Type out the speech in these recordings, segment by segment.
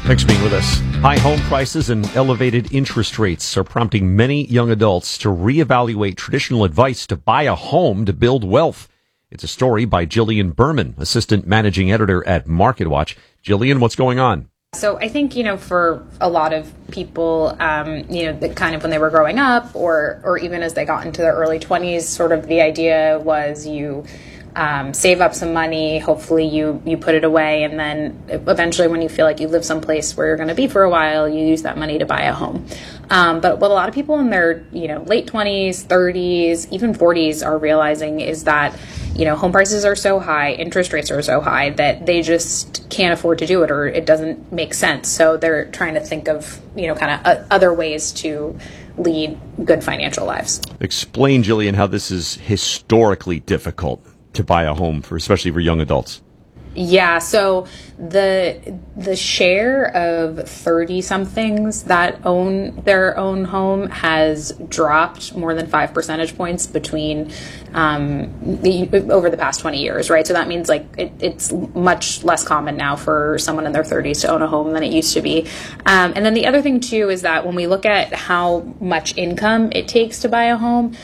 Thanks for being with us. High home prices and elevated interest rates are prompting many young adults to reevaluate traditional advice to buy a home to build wealth. It's a story by Jillian Berman, assistant managing editor at MarketWatch. Jillian, what's going on? So I think, for a lot of people, that kind of when they were growing up or even as they got into their early 20s, sort of the idea was you save up some money, hopefully you put it away, and then eventually when you feel like you live someplace where you're going to be for a while, you use that money to buy a home. But what a lot of people in their late 20s, 30s, even 40s are realizing is that home prices are so high, interest rates are so high that they just can't afford to do it, or it doesn't make sense. So they're trying to think of kind of other ways to lead good financial lives. Explain, Jillian, how this is historically difficult to buy a home especially for young adults. Yeah, so the share of 30-somethings that own their own home has dropped more than 5 percentage points between over the past 20 years, right? So that means it's much less common now for someone in their 30s to own a home than it used to be. And then the other thing too is that when we look at how much income it takes to buy a home,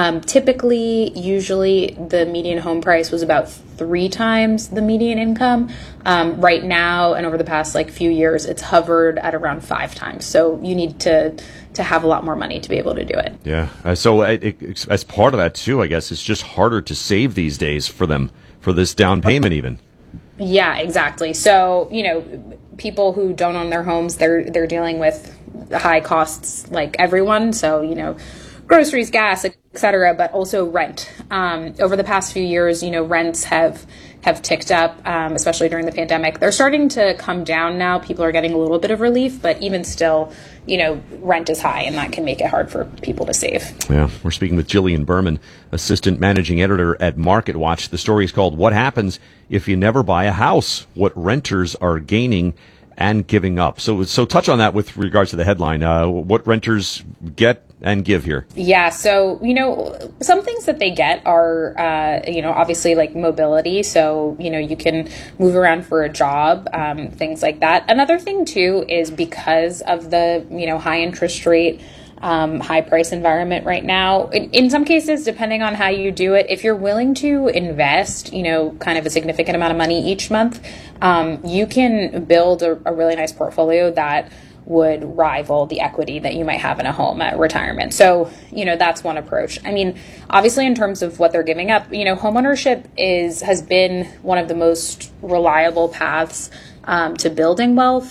usually the median home price was about 3 times the median income. Right now and over the past few years, it's hovered at around 5 times. So you need to have a lot more money to be able to do it. Yeah. So as part of that too, I guess it's just harder to save these days for them for this down payment even. Yeah, exactly. So, people who don't own their homes, they're dealing with high costs like everyone. So, groceries, gas, etc., but also rent. Over the past few years, rents have ticked up, especially during the pandemic. They're starting to come down now. People are getting a little bit of relief, but even still, rent is high, and that can make it hard for people to save. Yeah, we're speaking with Jillian Berman, assistant managing editor at MarketWatch. The story is called "What Happens If You Never Buy a House: What Renters Are Gaining and Giving Up." So touch on that with regards to the headline. What renters get and give here? Yeah, so, some things that they get are, obviously like mobility. So, you can move around for a job, things like that. Another thing, too, is because of the, high interest rate, high price environment right now, in some cases, depending on how you do it, if you're willing to invest, kind of a significant amount of money each month, you can build a really nice portfolio that would rival the equity that you might have in a home at retirement. So, that's one approach. I mean, obviously in terms of what they're giving up, homeownership has been one of the most reliable paths to building wealth.